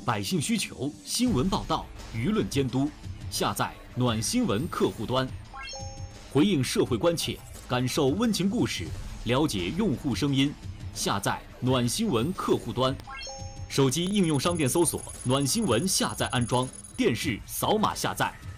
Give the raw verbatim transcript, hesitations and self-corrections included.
百姓需求，新闻报道，舆论监督。下载暖新闻客户端，回应社会关切，感受温情故事，了解用户声音。下载暖新闻客户端，手机应用商店搜索“暖新闻”，下载安装，电视扫码下载。